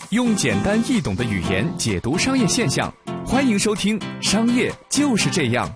用简单易懂的语言解读商业现象，欢迎收听《商业就是这样》。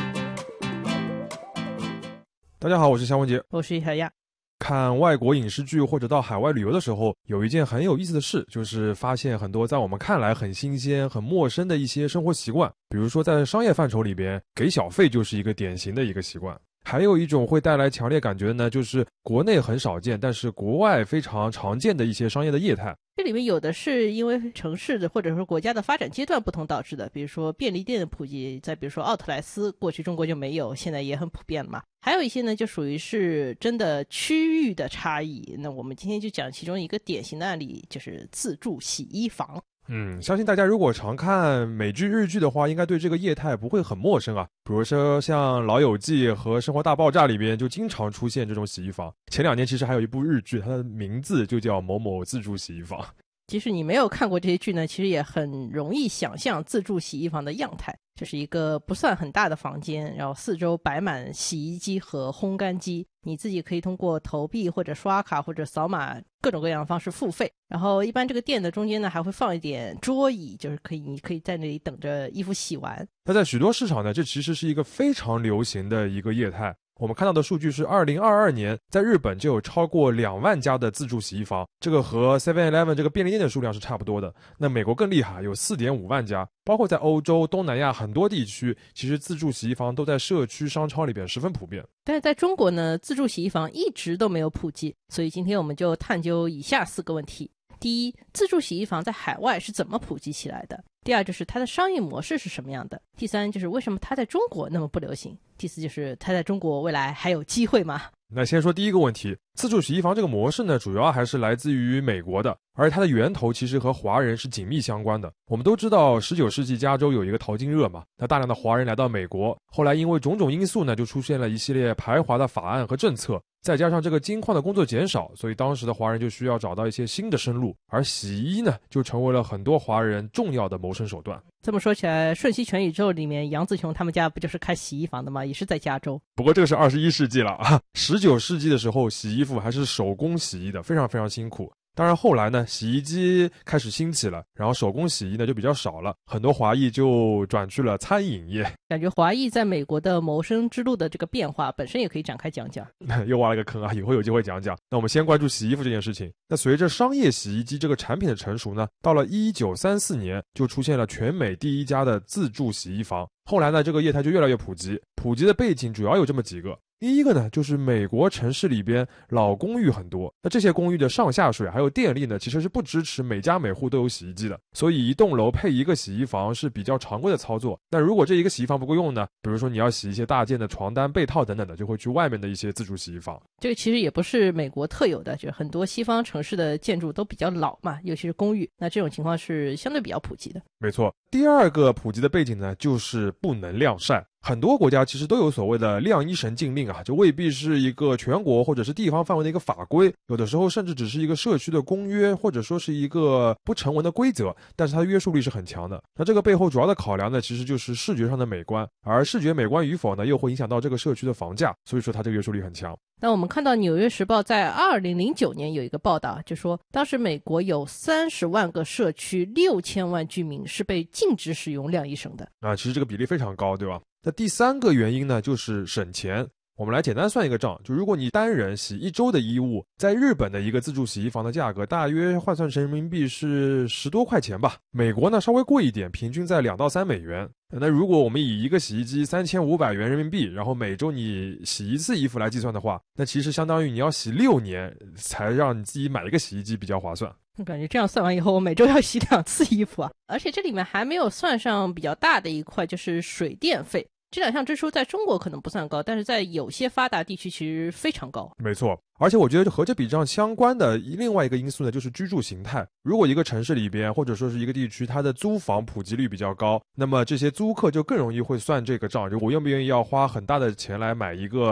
大家好，我是夏文杰， 我是小亚。 看外国影视剧或者到海外旅游的时候，有一件很有意思的事，就是发现很多在我们看来很新鲜、很陌生的一些生活习惯。比如说在商业范畴里边，给小费就是一个典型的一个习惯。还有一种会带来强烈感觉的呢，就是国内很少见，但是国外非常常见的一些商业的业态。 这里面有的是因为城市的或者说国家的发展阶段不同导致的，比如说便利店的普及，再比如说奥特莱斯，过去中国就没有，现在也很普遍了嘛。还有一些呢，就属于是真的区域的差异。那我们今天就讲其中一个典型的案例，就是自助洗衣房。 相信大家如果常看美剧、日剧的话，应该对这个业态不会很陌生啊。比如说像《老友记》和《生活大爆炸》里边就经常出现这种洗衣房。前2年其实还有一部日剧，它的名字就叫某某自助洗衣房。 即使你没有看过这些剧呢，其实也很容易想象自助洗衣房的样态。这是一个不算很大的房间，然后四周摆满洗衣机和烘干机，你自己可以通过投币或者刷卡或者扫码各种各样的方式付费。然后一般这个店的中间呢还会放一点桌椅，就是你可以在那里等着衣服洗完。 那在许多市场呢，这其实是一个非常流行的一个业态。我们看到的数据是2022年在日本就有超过2万家的自助洗衣房，这个和 7-Eleven 这个便利店的数量是差不多的。那美国更厉害，有 4.5 万家，包括在欧洲、东南亚很多地区，其实自助洗衣房都在社区商超里边十分普遍。 但是在中国呢，自助洗衣房一直都没有普及，所以今天我们就探究以下4个问题。第一，自助洗衣房在海外是怎么普及起来的？第二，就是它的商业模式是什么样的？第三，就是为什么它在中国那么不流行？第四，就是它在中国未来还有机会吗？ 那先说第一个问题，自助洗衣房这个模式呢，主要还是来自于美国的，而它的源头其实和华人是紧密相关的。我们都知道19世纪加州有一个淘金热嘛，那大量的华人来到美国，后来因为种种因素呢，就出现了一系列排华的法案和政策，再加上这个金矿的工作减少，所以当时的华人就需要找到一些新的生路，而洗衣呢，就成为了很多华人重要的谋生手段。 这么说起来，瞬息全宇宙里面杨紫琼他们家不就是开洗衣房的吗？也是在加州。 不过这个是21世纪了啊，19世纪的时候洗衣服还是手工洗衣的，非常非常辛苦。当然后来呢，洗衣机开始兴起了，然后手工洗衣呢就比较少了，很多华裔就转去了餐饮业。 感觉华裔在美国的谋生之路的这个变化本身也可以展开讲讲。 又挖了个坑啊，以后有机会讲讲。那我们先关注洗衣服这件事情。那随着商业洗衣机这个产品的成熟呢，到了1934年就出现了全美第一家的自助洗衣房。后来呢，这个业态就越来越普及，普及的背景主要有这么几个。第一个呢，就是美国城市里边老公寓很多，那这些公寓的上下水还有电力呢，其实是不支持每家每户都有洗衣机的，所以一栋楼配一个洗衣房是比较常规的操作。那如果这一个洗衣房不够用呢，比如说你要洗一些大件的床单、被套等等的，就会去外面的一些自助洗衣房。 这个其实也不是美国特有的，就是很多西方城市的建筑都比较老嘛，尤其是公寓，那这种情况是相对比较普及的。 没错，第二个普及的背景呢，就是不能晾晒。很多国家其实都有所谓的晾衣绳禁令啊，就未必是一个全国或者是地方范围的一个法规，有的时候甚至只是一个社区的公约，或者说是一个不成文的规则，但是它的约束力是很强的。那这个背后主要的考量呢，其实就是视觉上的美观，而视觉美观与否呢，又会影响到这个社区的房价，所以说它这个约束力很强。 那我们看到《纽约时报》在2009年有一个报道，就说当时美国有30万个社区，6000万居民是被禁止使用晾衣绳的其实这个比例非常高，对吧？那第3个原因呢，就是省钱。我们来简单算一个账，就如果你单人洗1周的衣物，在日本的一个自助洗衣房的价格大约换算成人民币是10多块钱吧，美国呢稍微贵一点，平均在2到3美元。那如果我们以一个洗衣机3500元人民币，然后每周你洗1次衣服来计算的话，那其实相当于你要洗6年才让你自己买一个洗衣机比较划算。 感觉这样算完以后，我每周要洗2次衣服啊！而且这里面还没有算上比较大的一块，就是水电费。这2项支出在中国可能不算高，但是在有些发达地区其实非常高。 没错，而且我觉得和这笔账相关的另外一个因素呢，就是居住形态。如果一个城市里边或者说是一个地区，它的租房普及率比较高，那么这些租客就更容易会算这个账，就我愿不愿意要花很大的钱来买一个